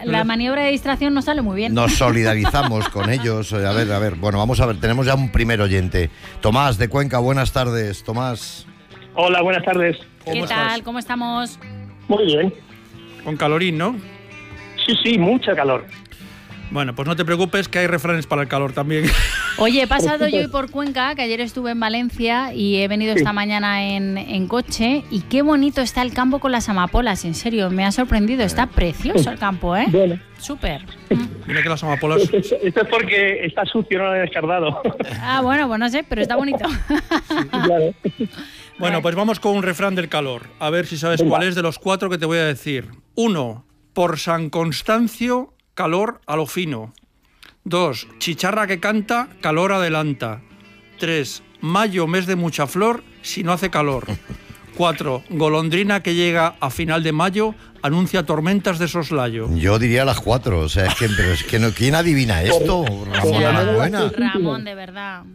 la maniobra de distracción no sale muy bien. Nos solidarizamos con ellos. A ver. Bueno, vamos a ver. Tenemos ya un primer oyente. Tomás, de Cuenca. Buenas tardes, Tomás. Hola, buenas tardes. ¿Qué tal? ¿Cómo estamos? Muy bien. Con calorín, ¿no? Sí, mucha calor. Bueno, pues no te preocupes que hay refranes para el calor también. Oye, he pasado yo hoy por Cuenca, que ayer estuve en Valencia y he venido esta mañana en coche, y qué bonito está el campo con las amapolas, en serio, me ha sorprendido, está precioso el campo, ¿eh? Bueno. Súper. Mira que las amapolas... Esto es porque está sucio, no lo he descartado. Ah, bueno, pues no sé, pero está bonito. Claro. Bueno, pues vamos con un refrán del calor. A ver si sabes cuál es de los 4 que te voy a decir. 1. Por San Constancio, calor a lo fino. 2. Chicharra que canta, calor adelanta. 3. Mayo, mes de mucha flor, si no hace calor. 4. Golondrina que llega a final de mayo, anuncia tormentas de soslayo. Yo diría las 4, o sea, pero es que no, ¿quién adivina esto? Ramón, a la buena. Ramón, de verdad.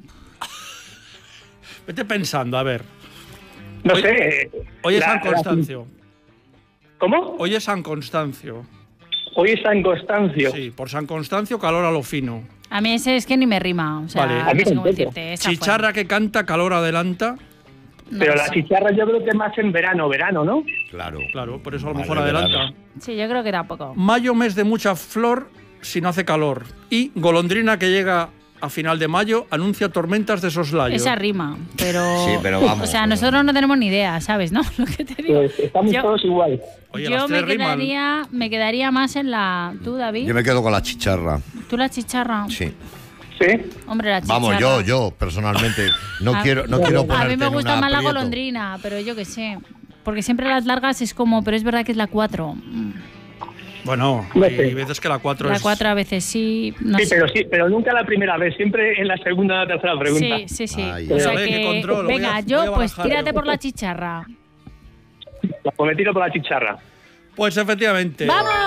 Vete pensando, a ver. No sé. Hoy es San Constancio. ¿Cómo? Hoy es San Constancio. Hoy es San Constancio. Sí, por San Constancio, calor a lo fino. A mí ese es que ni me rima, o sea, Vale. no sé cómo decirte. Esa Chicharra que canta, calor adelanta. No Pero sé. la chicharra yo creo que más en verano, ¿no? Claro. Claro, por eso a lo Vale, mejor verano. adelanta. Sí, yo creo que tampoco. Mayo, mes de mucha flor, si no hace calor. Y golondrina que llega a final de mayo, anuncia tormentas de soslayo. Esa rima, pero... Sí, pero vamos, O sea, pero- nosotros no tenemos ni idea, ¿sabes? ¿No? Lo que te digo. Pues estamos Yo- todos igual. Oye, Yo las me tres riman. quedaría más en la... ¿Tú, David? Yo me quedo con la chicharra. ¿Tú la chicharra? Sí. ¿Sí? Hombre, la chicharra. Vamos, yo, personalmente. No A- quiero A mí ponerte me en gusta un más la aprieto. golondrina, pero yo qué sé. Porque siempre las largas es como... Pero es verdad que es la 4. Bueno, No hay sé. veces que la 4 La es... 4 a veces sí. No Sí, sé. pero nunca la primera vez, siempre en la segunda o la tercera pregunta. Sí. Ay, O sea a ver, qué que, control, voy venga, a yo pues barajar tírate yo. por la chicharra. Pues me tiro por la chicharra. Pues efectivamente.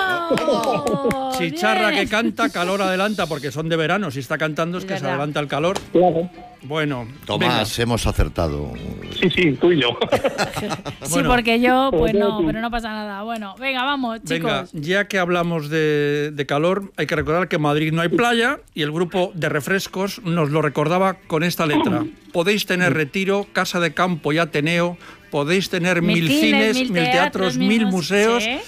¡Vamos! Chicharra Bien. que canta, calor adelanta, porque son de verano. Si está cantando es Es que se verdad. adelanta el calor. Claro. Bueno, Tomás, hemos acertado. Sí, tú y yo. Sí, Bueno. porque yo, pues Pero no, tú. pero no pasa nada. Bueno, venga, vamos, venga, chicos. ya que hablamos de calor, hay que recordar que en Madrid no hay playa y el grupo de refrescos nos lo recordaba con esta letra. Podéis tener retiro, casa de campo y ateneo, podéis tener mil cines, mil teatros, mil museos. Sí.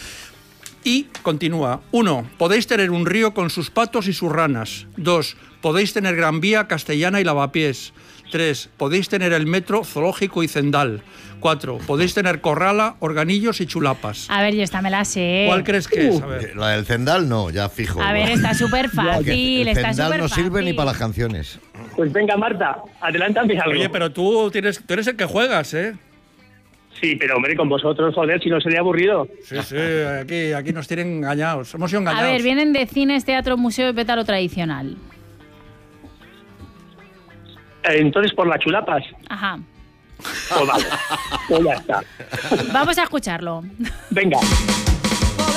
Y continúa. 1. Podéis tener un río con sus patos y sus ranas. 2. Podéis tener Gran Vía, Castellana y Lavapiés. 3. Podéis tener el metro, zoológico y Zendal. 4. Podéis tener Corrala, Organillos y Chulapas. A ver, yo esta me la sé. ¿Cuál crees que es? A ver. La del Zendal no, ya fijo. A ver, está súper Porque fácil, el está Zendal súper no fácil. sirve ni para las canciones. Pues venga, Marta, adelántame algo. Oye, pero tú eres el que juegas, ¿eh? Sí, pero hombre, con vosotros, joder, si no sería aburrido. Sí, aquí nos tienen engañados. Hemos sido A engañados. ver, vienen de cines, teatro, museo y pétalo tradicional. Entonces, por las chulapas. Ajá. Pues vale. Pues ya está. Vamos a escucharlo. Venga.